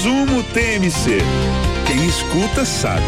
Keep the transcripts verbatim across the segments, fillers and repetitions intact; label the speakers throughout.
Speaker 1: Resumo T M C. Quem escuta sabe.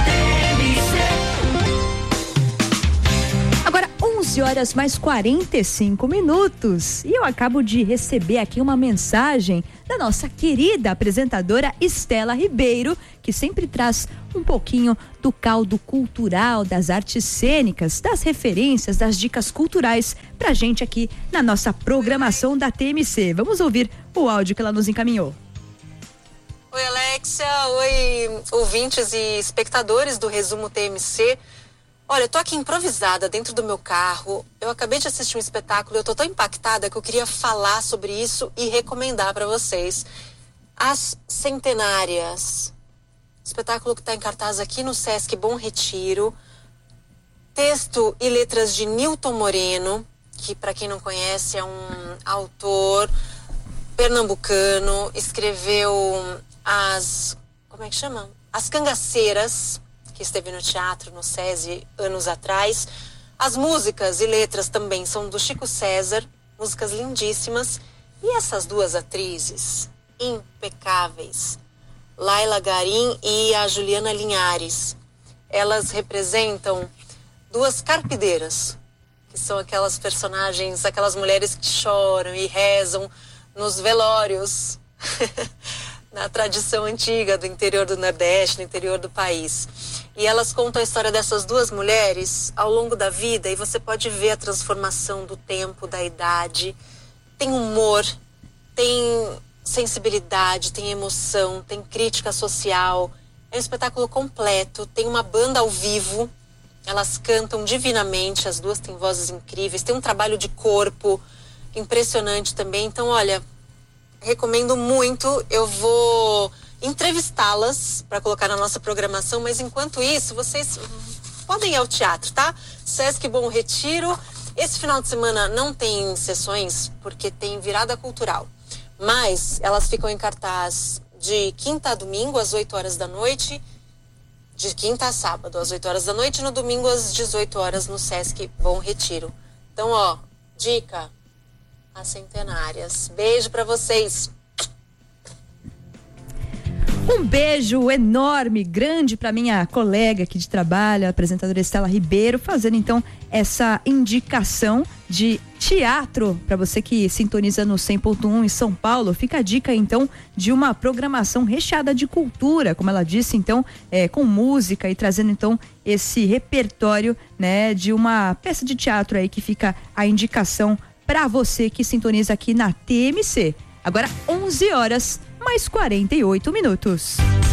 Speaker 2: Agora onze horas mais quarenta e cinco minutos e eu acabo de receber aqui uma mensagem da nossa querida apresentadora Estela Ribeiro, que sempre traz um pouquinho do caldo cultural, das artes cênicas, das referências, das dicas culturais pra gente aqui na nossa programação da T M C. Vamos ouvir o áudio que ela nos encaminhou.
Speaker 3: Oi, Alexia. Oi, ouvintes e espectadores do Resumo T M C. Olha, eu tô aqui improvisada dentro do meu carro. Eu acabei de assistir um espetáculo e eu tô tão impactada que eu queria falar sobre isso e recomendar para vocês. As Centenárias. Espetáculo que está em cartaz aqui no Sesc Bom Retiro. Texto e letras de Nilton Moreno, que para quem não conhece é um autor pernambucano, escreveu as, como é que chama? As Cangaceiras, que esteve no teatro, no SESI, anos atrás. As músicas e letras também são do Chico César, músicas lindíssimas. E essas duas atrizes, impecáveis, Laila Garim e a Juliana Linhares, elas representam duas carpideiras, que são aquelas personagens, aquelas mulheres que choram e rezam nos velórios, na tradição antiga do interior do Nordeste, no interior do país. E elas contam a história dessas duas mulheres ao longo da vida e você pode ver a transformação do tempo, da idade. Tem humor, tem sensibilidade, tem emoção, tem crítica social. É um espetáculo completo, tem uma banda ao vivo, elas cantam divinamente, as duas têm vozes incríveis, tem um trabalho de corpo impressionante também. Então, olha, recomendo muito. Eu vou entrevistá-las para colocar na nossa programação, mas enquanto isso, vocês podem ir ao teatro, tá? Sesc Bom Retiro. Esse final de semana não tem sessões, porque tem virada cultural. Mas elas ficam em cartaz de quinta a domingo, às oito horas da noite. De quinta a sábado, às oito horas da noite. E no domingo, às dezoito horas, no Sesc Bom Retiro. Então, ó, dica: As Centenárias. Beijo pra vocês.
Speaker 2: Um beijo enorme, grande para minha colega aqui de trabalho, a apresentadora Estela Ribeiro, fazendo então essa indicação de teatro para você que sintoniza no cem ponto um em São Paulo. Fica a dica então de uma programação recheada de cultura, como ela disse, então, é, com música e trazendo então esse repertório, né, de uma peça de teatro aí que fica a indicação para você que sintoniza aqui na T M C. Agora onze horas mais quarenta e oito minutos.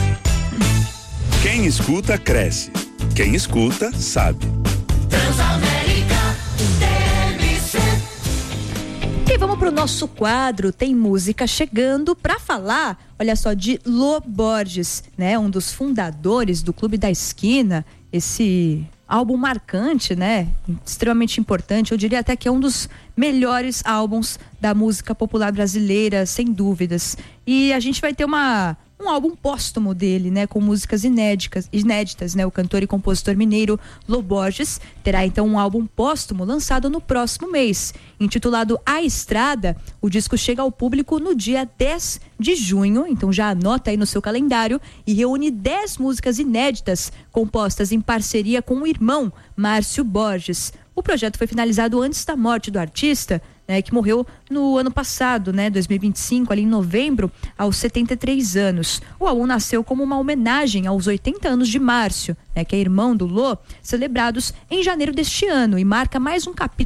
Speaker 1: Quem escuta cresce. Quem escuta sabe.
Speaker 4: Transamérica T M C.
Speaker 2: E vamos pro nosso quadro Tem Música Chegando para falar, olha só, de Lô Borges, né? Um dos fundadores do Clube da Esquina, esse álbum marcante, né? Extremamente importante, eu diria até que é um dos melhores álbuns da música popular brasileira, sem dúvidas. E a gente vai ter uma um álbum póstumo dele, né, com músicas inéditas, inéditas, né? O cantor e compositor mineiro Lô Borges terá então um álbum póstumo lançado no próximo mês, intitulado A Estrada. O disco chega ao público no dia dez de junho, então já anota aí no seu calendário, e reúne dez músicas inéditas compostas em parceria com o irmão Márcio Borges. O projeto foi finalizado antes da morte do artista, né, que morreu no ano passado, né, dois mil e vinte e cinco, ali em novembro, aos setenta e três anos. O álbum nasceu como uma homenagem aos oitenta anos de Márcio, né, que é irmão do Lô, celebrados em janeiro deste ano, e marca mais um capítulo